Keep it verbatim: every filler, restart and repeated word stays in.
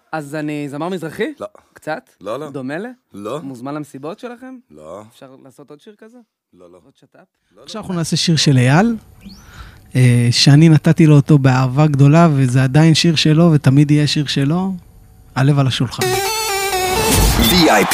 אז אני זמר מזרחי? לא. קצת? לא, לא. דומה ל? לא. מוזמן למסיבות שלכם? לא. אפשר לעשות עוד שיר כזה? לא, לא. עוד שטאפ? עכשיו אנחנו נעשה שיר של אייל, שאני נתתי לו אותו באהבה גדולה, וזה עדיין שיר שלו, ותמיד יהיה שיר שלו, הלב על השולחן. וי איי